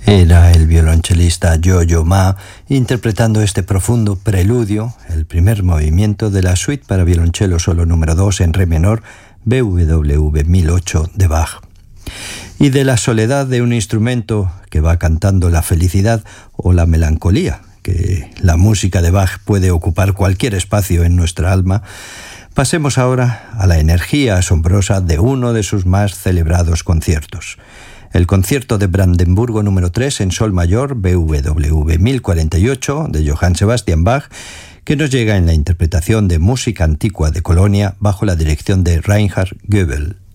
Era el violonchelista Yo-Yo Ma interpretando este profundo preludio, el primer movimiento de la suite para violonchelo solo número 2 en re menor, BWV 1008 de Bach. Y de la soledad de un instrumento que va cantando la felicidad o la melancolía, que la música de Bach puede ocupar cualquier espacio en nuestra alma, pasemos ahora a la energía asombrosa de uno de sus más celebrados conciertos. El concierto de Brandenburgo número 3 en sol mayor, BWV 1048, de Johann Sebastian Bach, que nos llega en la interpretación de música antigua de Colonia bajo la dirección de Reinhard Goebel.